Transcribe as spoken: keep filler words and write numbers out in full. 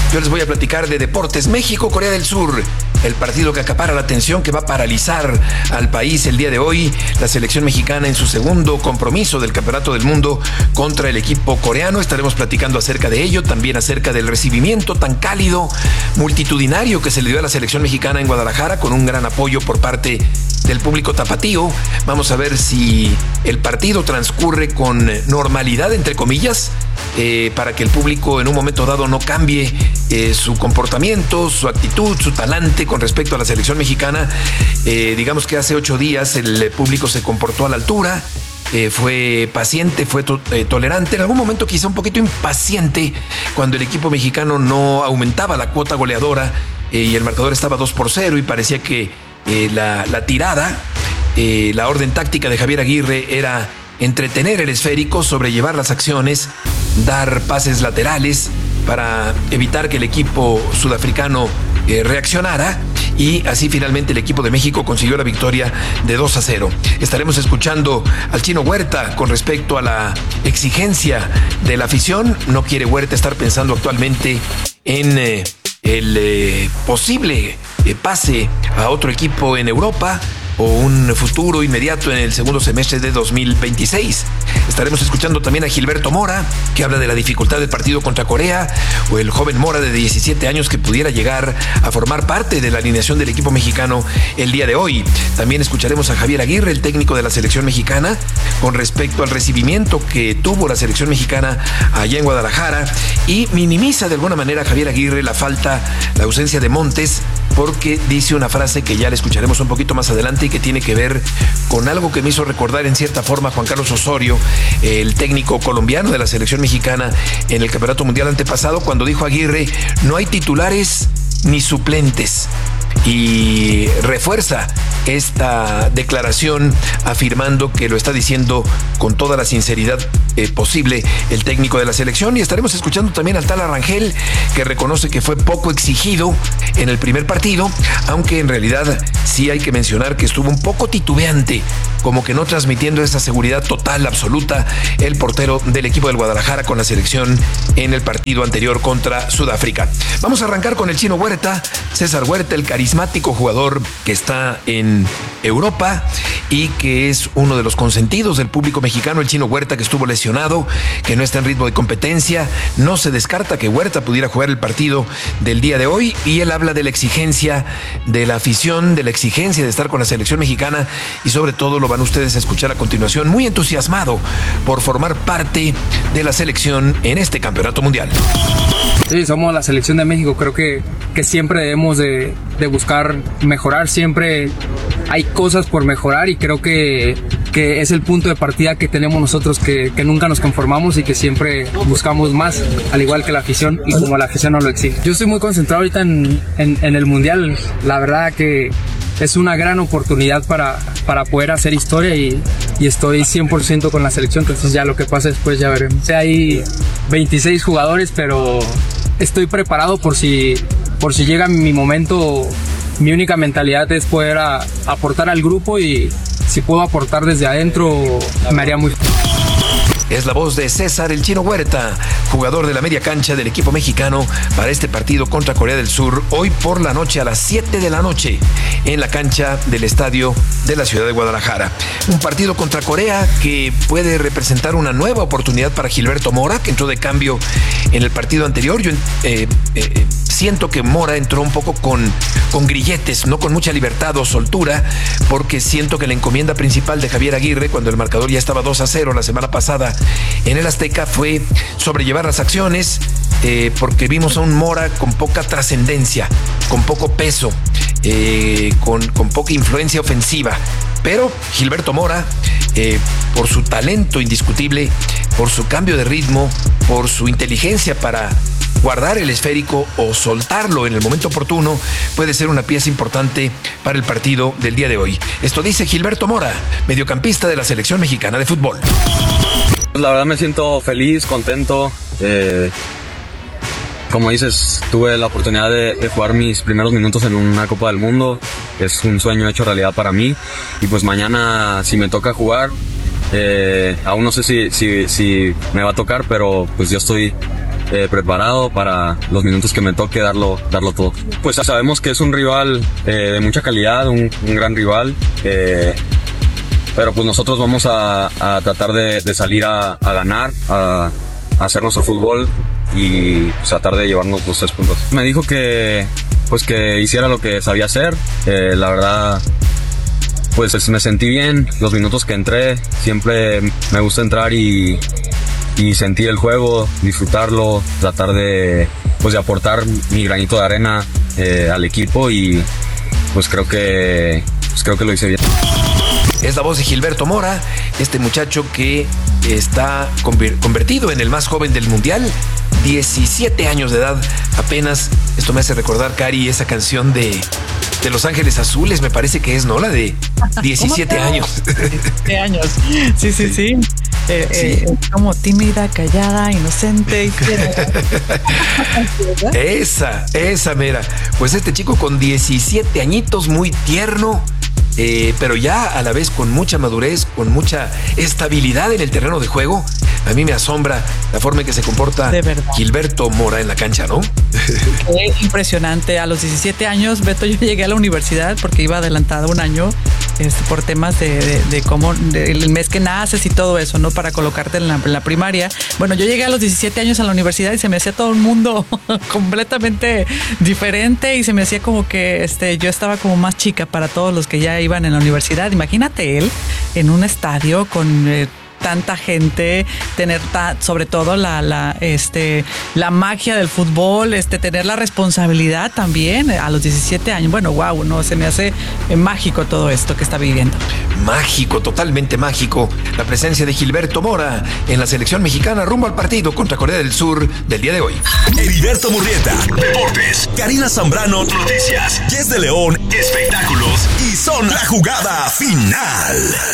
Yo les voy a platicar de deportes. México, Corea del Sur. El partido que acapara la atención, que va a paralizar al país el día de hoy. La selección mexicana en su segundo compromiso del Campeonato del Mundo contra el equipo coreano. Estaremos platicando acerca de ello, también acerca del recibimiento tan cálido, multitudinario que se le dio a la selección mexicana en Guadalajara, con un gran apoyo por parte del público tapatío. Vamos a ver si el partido transcurre con normalidad, entre comillas, eh, para que el público en un momento dado no cambie eh, su comportamiento, su actitud, su talante con respecto a la selección mexicana. Eh, digamos que hace ocho días el público se comportó a la altura, eh, fue paciente, fue to- eh, tolerante, en algún momento quizá un poquito impaciente cuando el equipo mexicano no aumentaba la cuota goleadora eh, y el marcador estaba dos por cero y parecía que eh, la, la tirada, eh, la orden táctica de Javier Aguirre era entretener el esférico, sobrellevar las acciones, dar pases laterales para evitar que el equipo sudafricano eh, reaccionara, y así finalmente el equipo de México consiguió la victoria de dos a cero. Estaremos escuchando al Chino Huerta con respecto a la exigencia de la afición. No quiere Huerta estar pensando actualmente en eh, el eh, posible eh, pase a otro equipo en Europa o un futuro inmediato en el segundo semestre de dos mil veintiséis. Estaremos escuchando también a Gilberto Mora, que habla de la dificultad del partido contra Corea, o el joven Mora de diecisiete años que pudiera llegar a formar parte de la alineación del equipo mexicano el día de hoy. También escucharemos a Javier Aguirre, el técnico de la selección mexicana, con respecto al recibimiento que tuvo la selección mexicana allá en Guadalajara, y minimiza de alguna manera a Javier Aguirre la falta, la ausencia de Montes, porque dice una frase que ya la escucharemos un poquito más adelante y que tiene que ver con algo que me hizo recordar en cierta forma Juan Carlos Osorio, el técnico colombiano de la selección mexicana en el Campeonato Mundial antepasado, cuando dijo Aguirre: no hay titulares ni suplentes. Y refuerza esta declaración afirmando que lo está diciendo con toda la sinceridad eh, posible el técnico de la selección. Y estaremos escuchando también al tal Arrangel, que reconoce que fue poco exigido en el primer partido, aunque en realidad sí hay que mencionar que estuvo un poco titubeante, como que no transmitiendo esa seguridad total, absoluta, el portero del equipo del Guadalajara con la selección en el partido anterior contra Sudáfrica. Vamos a arrancar con el Chino Huerta, César Huerta, el carismático jugador que está en Europa y que es uno de los consentidos del público mexicano. El Chino Huerta, que estuvo lesionado, que no está en ritmo de competencia. No se descarta que Huerta pudiera jugar el partido del día de hoy, y él habla de la exigencia de la afición, de la exigencia de estar con la selección mexicana, y sobre todo lo van ustedes a escuchar a continuación, muy entusiasmado por formar parte de la selección en este campeonato mundial. Sí, somos la selección de México. Creo que, que siempre debemos de, de buscar mejorar. Siempre hay cosas por mejorar, y creo que, que es el punto de partida que tenemos nosotros, que, que nunca nos conformamos y que siempre buscamos más, al igual que la afición, y como la afición nos lo exige. Yo estoy muy concentrado ahorita en, en, en el Mundial. La verdad que es una gran oportunidad para, para poder hacer historia, y, y estoy cien por ciento con la selección. Entonces ya lo que pase después ya veremos. O sea, hay veintiséis jugadores, pero estoy preparado por si, por si llega mi momento. Mi única mentalidad es poder a, aportar al grupo, y si puedo aportar desde adentro me haría muy... Es la voz de César el Chino Huerta, jugador de la media cancha del equipo mexicano para este partido contra Corea del Sur, hoy por la noche a las siete de la noche en la cancha del estadio de la ciudad de Guadalajara. Un partido contra Corea que puede representar una nueva oportunidad para Gilberto Mora, que entró de cambio en el partido anterior. Yo eh, eh, siento que Mora entró un poco con, con grilletes, no con mucha libertad o soltura, porque siento que la encomienda principal de Javier Aguirre, cuando el marcador ya estaba dos a cero la semana pasada en el Azteca, fue sobrellevar las acciones, eh, porque vimos a un Mora con poca trascendencia, con poco peso, eh, con, con poca influencia ofensiva. Pero Gilberto Mora, eh, por su talento indiscutible, por su cambio de ritmo, por su inteligencia para guardar el esférico o soltarlo en el momento oportuno, puede ser una pieza importante para el partido del día de hoy. Esto dice Gilberto Mora, mediocampista de la selección mexicana de fútbol. La verdad me siento feliz, contento. Eh, como dices, tuve la oportunidad de, de jugar mis primeros minutos en una Copa del Mundo. Es un sueño hecho realidad para mí. Y pues mañana, si me toca jugar, eh, aún no sé si, si, si me va a tocar, pero pues yo estoy eh, preparado para los minutos que me toque darlo, darlo todo. Pues sabemos que es un rival eh, de mucha calidad, un, un gran rival, eh, pero pues nosotros vamos a, a tratar de, de salir a, a ganar, a, a hacer nuestro fútbol y pues, tratar de llevarnos los tres puntos. Me dijo que pues que hiciera lo que sabía hacer, eh, la verdad pues me sentí bien, los minutos que entré, siempre me gusta entrar y, y sentir el juego, disfrutarlo, tratar de, pues, de aportar mi granito de arena eh, al equipo y pues creo que, pues, creo que lo hice bien. Es la voz de Gilberto Mora, este muchacho que está convertido en el más joven del mundial, diecisiete años de edad apenas. Esto me hace recordar, Cari, esa canción de, de Los Ángeles Azules, me parece que es, ¿no? La de diecisiete años. diecisiete años, sí, sí, sí. Eh, Sí. eh, como tímida, callada, inocente y fiera. Esa, esa mera. Pues este chico con diecisiete añitos, muy tierno, eh, pero ya a la vez con mucha madurez, con mucha estabilidad en el terreno de juego. A mí me asombra la forma en que se comporta De verdad. Gilberto Mora en la cancha, ¿no? Qué impresionante. A los diecisiete años, Beto, yo llegué a la universidad porque iba adelantada un año este, por temas de, de, de cómo, de, el mes que naces y todo eso, ¿no? Para colocarte en la, en la primaria. Bueno, yo llegué a los diecisiete años a la universidad y se me hacía todo un mundo completamente diferente y se me hacía como que este, yo estaba como más chica para todos los que ya iban en la universidad. Imagínate él en un estadio con... Eh, tanta gente, tener ta, sobre todo la, la, este, la magia del fútbol, este, tener la responsabilidad también a los diecisiete años. Bueno, wow, no, se me hace mágico todo esto que está viviendo. Mágico, totalmente mágico, la presencia de Gilberto Mora en la selección mexicana rumbo al partido contra Corea del Sur del día de hoy. Heriberto Murrieta, deportes. Karina Zambrano, noticias. Jess de León, espectáculos. Y Son la Jugada Final.